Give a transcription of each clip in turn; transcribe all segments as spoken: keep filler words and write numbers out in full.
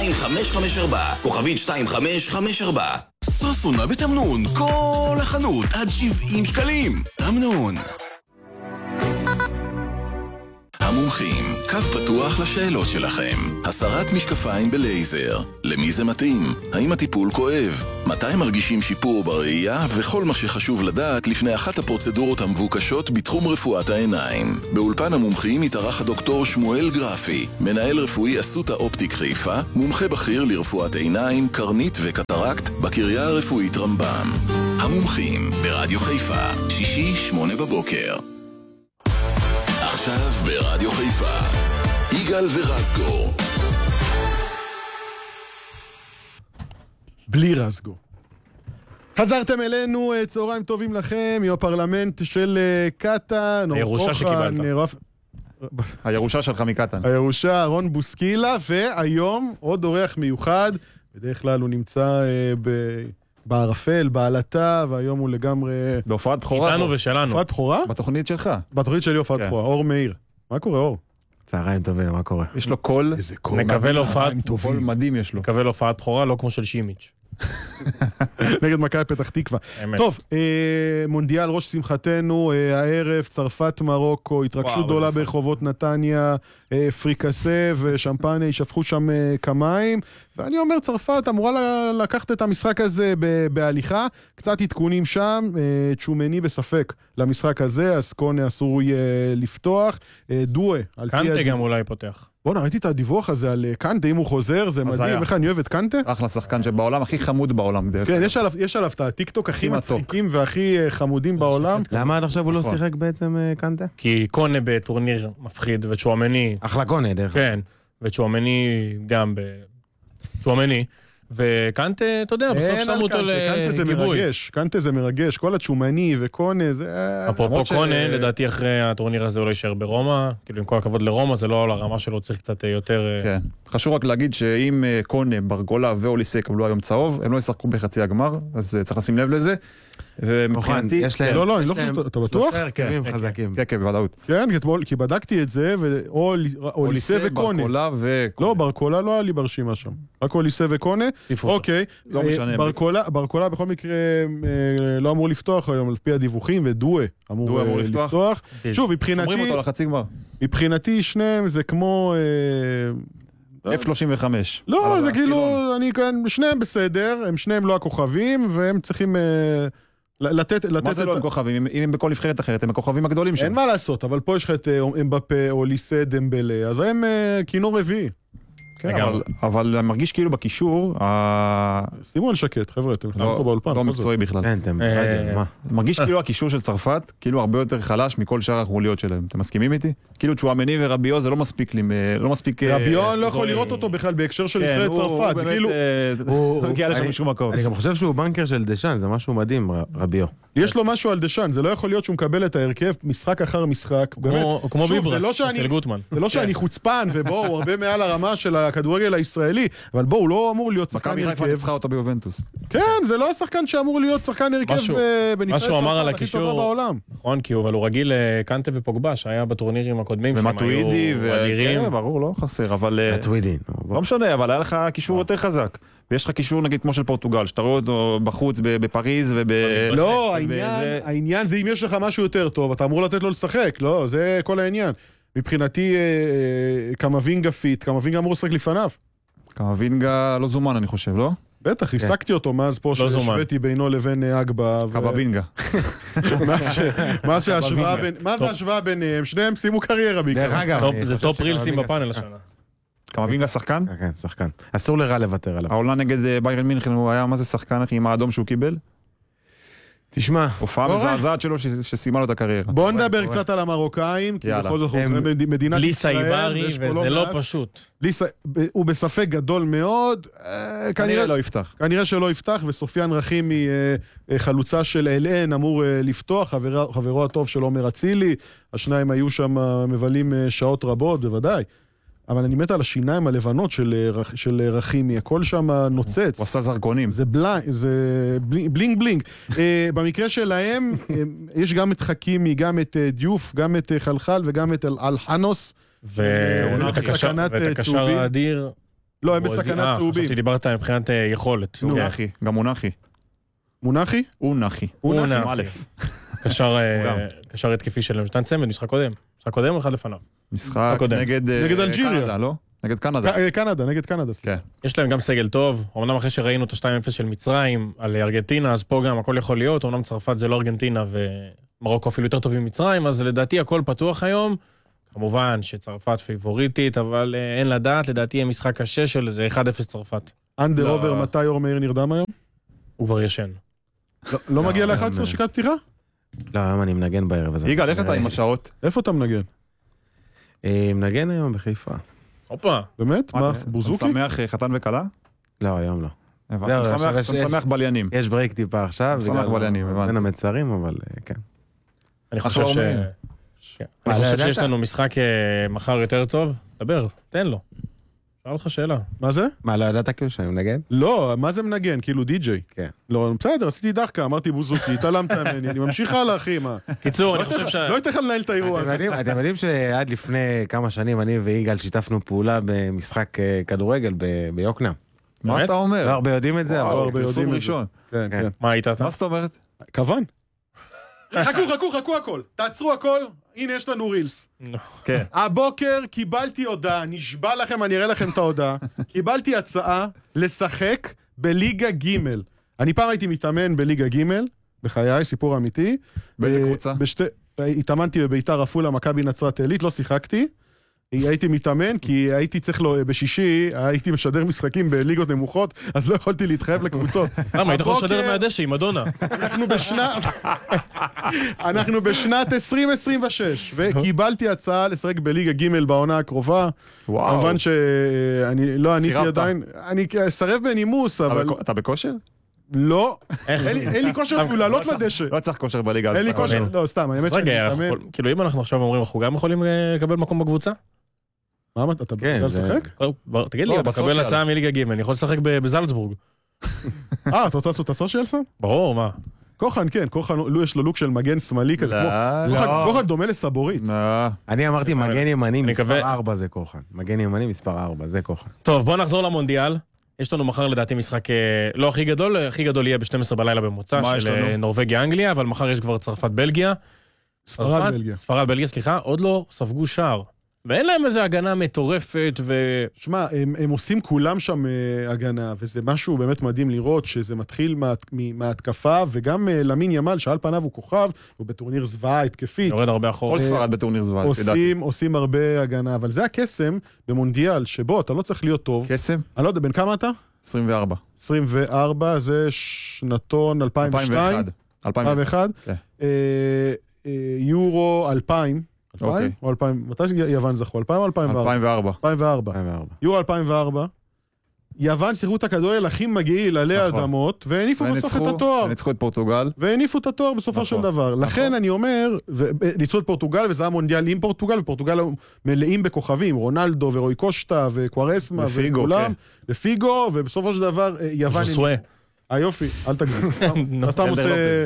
שתיים חמש חמש ארבע, כוכבית שתיים חמש חמש ארבע. סוף עונה בתמנון, כל החנות עד שבעים שקלים. תמנון. המומחים, קו פתוח לשאלות שלכם. הסרת משקפיים בלייזר. למי זה מתאים? האם הטיפול כואב? מתי מרגישים שיפור בראייה? וכל מה שחשוב לדעת לפני אחת הפרוצדורות המבוקשות בתחום רפואת העיניים. באולפן המומחים התארח הדוקטור שמואל גרפי, מנהל רפואי אסותא אופטיק חיפה, מומחה בכיר לרפואת עיניים, קרנית וקטרקט בקריה הרפואית רמב"ם. המומחים ברדיו חיפה, שישי שמונה בבוקר. עכשיו ברדיו חיפה, יגאל ורסגו. בלי רסגו. חזרתם אלינו, צהריים טובים לכם, עם הפרלמנט של קטן. הירושה שקיבלת. הירושה שלך מקטן. הירושה, רון בוסקילה, והיום עוד אורח מיוחד, בדרך כלל הוא נמצא ב... בערפל, בעלתה, והיום הוא לגמרי... בהופעת בחורה. איתנו ושלנו. הופעת בחורה? בתוכנית שלך. בתוכנית שלי הופעת בחורה, אור מאיר. מה קורה, אור? צהריים טובים, מה קורה? יש לו קול. איזה קול. נקווה להופעת... קול מדהים יש לו. נקווה להופעת בחורה, לא כמו של שימיץ'. נגד מכבי פתח תקווה. טוב, מונדיאל ראש שמחתנו, הערב, צרפת מרוקו, התרגשות גדולה ברחובות נתניה, פריקסה ושמפניה, ישפכו שם כמיים, ואני אומר צרפת אמורה לקחת את המשחק הזה בהליכה, קצת עדכונים שם, צ'ומני בספק למשחק הזה, אז קונה אסור יהיה לפתוח, דואה. קנטה גם אולי פותח. בוא נראיתי את הדיווח הזה על קנטה, אם הוא חוזר, זה מדהים, איך אני אוהב את קנטה? אחלה שחקן שבעולם, הכי חמוד בעולם. כן, יש עליו את הטיקטוק הכי מצחיקים והכי חמודים בעולם. למה עד עכשיו הוא לא שיחק בעצם קנטה? כי קונה בטורניר מפחיד, וצ'ואמני... אחלה קונה, דרך. כן, וצ'ואמני גם ב... צ'ואמני. וקנטה, אתה יודע, בסוף שמו אותו לגיבוי. קנטה זה מרגש, קנטה זה מרגש, כל הצ'ומני וקונה זה... אפרופו קונה, לדעתי אחרי הטורניר הזה הוא לא יישאר ברומא, כאילו עם כל הכבוד לרומא, זה לא על הרמה שלו, צריך קצת יותר... כן, חשוב רק להגיד שאם קונה, ברגולה ואוליסה יקבלו היום צהוב, הם לא ישחקו בחצי הגמר, אז צריך לשים לב לזה. ומבחינתי... יש להם... לא, לא, אני לא חושב, אתה בטוח? שלושה הרכבים חזקים. כן, כן, בוודאות. כן, כי בדקתי את זה, ואוליסה וקונה. ברקולה וקונה. לא, ברקולה לא היה לי ברשימה שם. רק אוליסה וקונה. אוקיי. לא משנה. ברקולה בכל מקרה לא אמור לפתוח היום, על פי הדיווחים, ודואה אמור לפתוח. שוב, מבחינתי... שומרים אותו לחצי גמר. מבחינתי שניהם זה כמו... אף שלושים וחמש. לא, זה כאילו, אני כאן, שניהם בסדר, הם שניהם לא הכוכבים, והם צריכים לתת... מה זה לא הם כוכבים? אם הם בכל נבחרת אחרת, הם הכוכבים הגדולים שלהם. אין מה לעשות, אבל פה יש לך את אמבפה, אוליסה, דמבלה, אז הם כינור רביעי. כן, אבל אני מרגיש כאילו בקישור... שימו על שקט, חבר'ה, אתם נכנסים פה באולפן. לא מקצועי בכלל. אין, אתם רדיו, מה? מרגיש כאילו הקישור של צרפת, כאילו הרבה יותר חלש מכל שאר החוליות שלהם. אתם מסכימים איתי? כאילו צ'ואמני ורביו זה לא מספיק לי, לא מספיק... רביו לא יכול לראות אותו בכלל בהקשר של ישראל צרפת, זה כאילו... הוא מגיע לשם משום מקום. אני גם חושב שהוא בנקר של דשן, זה משהו מדהים, רביו. יש לו משהו על דשן, זה לא יכול להיות שהוא מקבל את ההרכב משחק אחר משחק, באמת. כמו ביברס, אצל גוטמן. זה לא שאני חוצפן, ובואו, הוא הרבה מעל הרמה של הכדורגל הישראלי, אבל בואו, הוא לא אמור להיות שחקן הרכב. מכבי חיפה ניצחה אותו ביובנטוס. כן, זה לא השחקן שאמור להיות שחקן הרכב בנבחרת צרפת הכי טובה בעולם. נכון, כי הוא רגיל לקנטה ופוגבה, שהיה בטורנירים הקודמים, ומטווידי, כן, ברור, לא חסר, אבל... מטווידי. לא משנה, אבל היה לך קישור יותר חזק. ויש לך קישור נגיד כמו של פורטוגל, שאתה רואה אותו בחוץ בפריז וב... לא, העניין זה אם יש לך משהו יותר טוב, אתה אמור לתת לו לשחק, לא, זה כל העניין. מבחינתי קמבינגה פיט, קמבינגה אמור לשחק לפניו. קמבינגה לא זומן אני חושב, לא? בטח, השגתי אותו מאז פה שהשוויתי בינו לבין אגבה. קבבינגה. מה זה ההשוואה ביניהם? שניהם שימו קריירה בעיקר. דרך אגב, זה טופ רילסים בפאנל השנה. קמבינגה שחקן? כן, שחקן. אסור לרע לוותר עליו. העולה נגד ביירן מינכן הוא היה, מה זה שחקן עם האדום שהוא קיבל? תשמע, הופעה מזעזעת שלו שסיימה לו את הקריירה. בוא נדבר קצת על המרוקאים, כי בכל זאת מדינת ישראל... ליסה איברי, וזה לא פשוט. ליסה, הוא בספק גדול מאוד. כנראה לא יפתח. כנראה שלא יפתח, וסופיאן רחימי, חלוצה של אלן, אמור לפתוח, חברו הטוב של עומר אצילי, השניים היו שם מבלים שעות רבות, בוודאי. אבל אני מת על השיניים הלבנות של, של רחימי, הכל שם נוצץ. הוא עשה זרקונים. זה בלינג, זה בלינג בלינג. במקרה שלהם, יש גם את חכימי, גם את דיוף, גם את חלחל וגם את אלחנוס. ואת הקשר האדיר, לא, הם בסכנת צהובים. חשבתי דיברת מבחינת יכולת. מונחי, גם מונחי. מונחי? אונחי. אונחי. קשר התקפי שלהם. נתן צמד, משחק קודם. משחק קודם או אחד לפניו? משחק נגד... נגד אלג'יריה. קנדה, לא? נגד קנדה. קנדה, נגד קנדה. כן. יש להם גם סגל טוב. אמנם אחרי שראינו את ה-שתיים אפס של מצרים על ארגנטינה, אז פה גם הכל יכול להיות. אמנם צרפת זה לא ארגנטינה ומרוקו אפילו יותר טוב ממצרים, אז לדעתי הכל פתוח היום. כמובן שצרפת פייבוריטית, אבל אין לדעת, לדעתי יהיה משחק קשה של זה אחד אפס צרפת. אנדר אובר, מתי אור מאיר נרדם היום? הוא כבר ישן. לא מגיע ל-אחת עשרה שקת פתיחה? לא, היום אני מנגן בערב הזה. יגאל, איך אתה עם השעות? איפה אתה מנגן? מנגן היום בחיפה. הופה. באמת? מה, בוזוקי? אתה שמח חתן וקלה? לא, היום לא. אתה משמח בליינים. יש ברייק טיפה עכשיו. משמח בליינים, הבנתי. בין המצרים, אבל כן. אני חושב ש... אני חושב שיש לנו משחק מחר יותר טוב. דבר, תן לו. שאל לך שאלה. מה זה? מה, לא ידעת כאילו שאני מנגן? לא, מה זה מנגן? כאילו די-ג'יי. כן. לא, בסדר, עשיתי דחקה, אמרתי בוזוקי, התעלמת ממני, אני ממשיך הלאה, אחי, מה? קיצור, אני חושב ש... לא הייתי לך לנהל את האירוע הזה. אתם יודעים שעד לפני כמה שנים אני ויגאל שיתפנו פעולה במשחק כדורגל ביוקנעם. מה אתה אומר? לא הרבה יודעים את זה, אבל... פרסום ראשון. כן, כן. מה היית אתה? מה זאת אומרת? כוון. חכו, חכו, חכו הכל. תעצרו הכל. הנה, יש לנו רילס. כן. הבוקר קיבלתי הודעה, נשבע לכם, אני אראה לכם את ההודעה. קיבלתי הצעה לשחק בליגה ג'. אני פעם הייתי מתאמן בליגה ג', בחיי, סיפור אמיתי. באיזה קבוצה? התאמנתי בביתר עפולה, מכבי נצרת עילית, לא שיחקתי. הייתי מתאמן, כי הייתי צריך לו, בשישי, הייתי משדר משחקים בליגות נמוכות, אז לא יכולתי להתחייב לקבוצות. למה, היית יכול לשדר מהדשא עם מדונה. אנחנו בשנת... אנחנו בשנת עשרים עשרים ושש, וקיבלתי הצעה לשחק בליגה ג' בעונה הקרובה. וואו. כמובן שאני לא עניתי עדיין. אני אסרב בנימוס, אבל... אתה בכושר? לא. אין לי כושר אפילו לעלות לדשא. לא צריך כושר בליגה. אין לי כושר, לא, סתם, האמת שאני מתאמן. כאילו, אם אנחנו עכשיו אומרים, אנחנו גם יכולים לקבל מקום בקבוצה? מה, אתה רוצה לשחק? תגיד לי, אתה מקבל הצעה מליגה ג', אני יכול לשחק בזלצבורג. אה, אתה רוצה לעשות את הסושיאל שם? ברור, מה? כוחן, כן, כוחן, יש לו לוק של מגן שמאלי כזה, כוחן דומה לסבורית. אני אמרתי מגן ימני מספר ארבע זה כוחן. מגן ימני מספר ארבע, זה כוחן. טוב, בוא נחזור למונדיאל. יש לנו מחר לדעתי משחק לא הכי גדול, הכי גדול יהיה ב-שתים עשרה בלילה במוצא של נורווגיה-אנגליה, אבל מחר יש כבר צרפת-בלגיה. ספרד-בלגיה. ספרד-בלגיה, סליחה, עוד לא ספגו שער. ואין להם איזו הגנה מטורפת ו... שמע, הם, הם עושים כולם שם uh, הגנה, וזה משהו באמת מדהים לראות, שזה מתחיל מה, מההתקפה, וגם uh, למין ימל, שעל פניו הוא כוכב, הוא בטורניר זוועה התקפית. יורד הרבה אחורה. כל ספרד בטורניר זוועה, עושים, עושים הרבה הגנה, אבל זה הקסם במונדיאל, שבו אתה לא צריך להיות טוב. קסם? אני לא יודע, בין כמה אתה? עשרים וארבע. עשרים וארבע, זה שנתון אלפיים ושתיים. אלפיים ואחת. כן. אה, אה, יורו אלפיים. אלפיים? או אלפיים? מתי יוון זכו? אלפיים או אלפיים וארבע? אלפיים וארבע. אלפיים וארבע. יורו אלפיים וארבע. יוון שיחקו את הכדורגל הכי מגעיל עלי אדמות, והניפו בסוף את התואר. וניצחו את פורטוגל. והניפו את התואר בסופו של דבר. לכן אני אומר, ניצחו את פורטוגל, וזה היה מונדיאל עם פורטוגל, ופורטוגל מלאים בכוכבים, רונלדו ורוי קושטה וקוארסמה וכולם, ופיגו, ובסופו של דבר יוון... היופי, אל תגזים. אז אתה עושה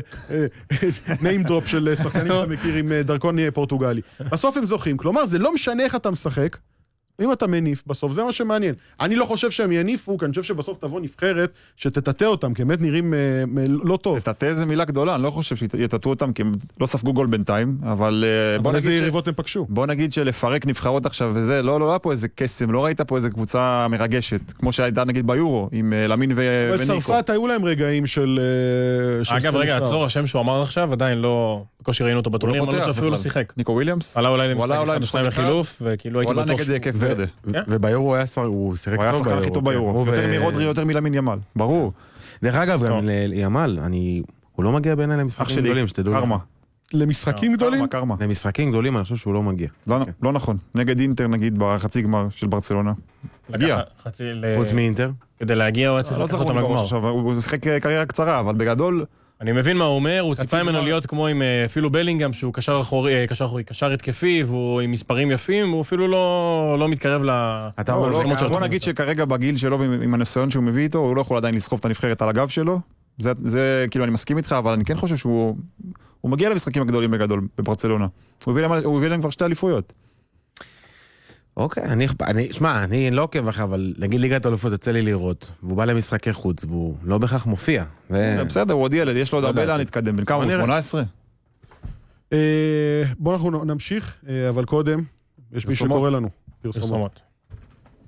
name drop של שחקנים שאתה מכיר עם דרכון פורטוגלי. בסוף הם זוכים, כלומר זה לא משנה איך אתה משחק, אם אתה מניף, בסוף זה מה שמעניין. אני לא חושב שהם יניפו, כי אני חושב שבסוף תבוא נבחרת שתטטה אותם, כי הם באמת נראים לא טוב. תטטה זה מילה גדולה, אני לא חושב שיטטו אותם, כי הם לא ספגו גול בינתיים, אבל... אבל איזה יריבות הם פגשו. בוא נגיד שלפרק נבחרות עכשיו וזה, לא, לא היה פה איזה קסם, לא ראית פה איזה קבוצה מרגשת, כמו שהייתה נגיד ביורו, עם למין וניקו. בצרפת היו להם רגעים של... אגב, רגע, עצור, השם שהוא אמר עכשיו, עדיין לא... בקושי ראינו אותו בטורניר, אבל הוא אפילו לא שיחק. ניקו וויליאמס? עלה אולי למשחק אחד או שניים לחילוף, וכאילו הייתי בטוח וביורו הוא היה שיחק טוב ביורו. הכי טוב ביורו. יותר מרודרי, יותר מלמין ימל. ברור. דרך אגב, גם לימל, הוא לא מגיע בעיניי למשחקים גדולים, שתדעו. קרמה. למשחקים גדולים? קרמה. למשחקים גדולים, אני חושב שהוא לא מגיע. לא נכון. נגד אינטר, נגיד, בחצי גמר של ברצלונה. הגיע. חוץ מאינטר. כדי להגיע, הוא היה צריך לקחת אותם לגמר. הוא שיחק קריירה קצרה, אבל בגדול... אני מבין מה הוא אומר, הוא ציפה ממנו להיות כמו עם אפילו בלינגהם, שהוא קשר אחורי, קשר אחורי, קשר התקפי, והוא עם מספרים יפים, הוא אפילו לא, לא מתקרב ל... בוא נגיד שכרגע בגיל שלו, עם הניסיון שהוא מביא איתו, הוא לא יכול עדיין לסחוב את הנבחרת על הגב שלו. זה, זה, כאילו, אני מסכים איתך, אבל אני כן חושב שהוא, הוא מגיע למשחקים הגדולים בגדול, בברצלונה. הוא הביא להם, הוא הביא להם כבר שתי אליפויות. אוקיי, אני, אני, שמע, אני לא עוקב אחר, אבל נגיד ליגת האלופות יוצא לי לראות, והוא בא למשחקי חוץ, והוא לא בכך מופיע. בסדר, הוא עוד ילד, יש לו עוד הרבה לאן להתקדם, בן כמה הוא שמונה עשרה? בואו אנחנו נמשיך, אבל קודם, יש מי שקורא לנו. פרסומות.